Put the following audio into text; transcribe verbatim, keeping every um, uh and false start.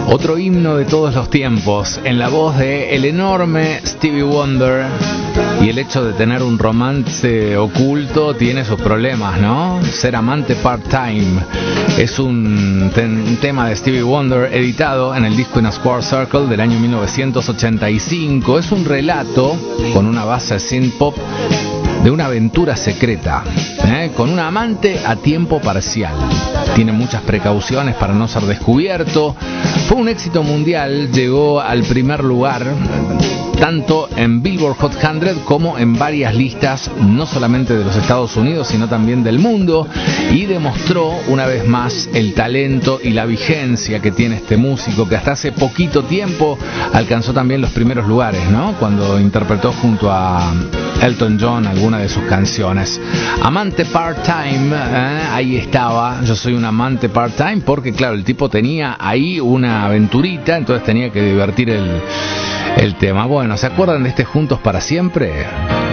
Otro himno de todos los tiempos, en la voz de el enorme Stevie Wonder. Y el hecho de tener un romance oculto tiene sus problemas, ¿no? Ser amante part-time es un, te- un tema de Stevie Wonder editado en el disco In a Square Circle del año mil novecientos ochenta y cinco. Es un relato con una base synth-pop de una aventura secreta, ¿eh? Con un amante a tiempo parcial. Tiene muchas precauciones para no ser descubierto. Fue un éxito mundial, llegó al primer lugar tanto en Billboard Hot cien como en varias listas, no solamente de los Estados Unidos, sino también del mundo, y demostró una vez más el talento y la vigencia que tiene este músico, que hasta hace poquito tiempo alcanzó también los primeros lugares, ¿no? Cuando interpretó junto a Elton John alguna de sus canciones. Amante part-time, ¿eh? Ahí estaba. Yo soy un amante part-time porque, claro, el tipo tenía ahí una aventurita, entonces tenía que divertir el, el tema. Bueno, ¿se acuerdan de este Juntos para Siempre?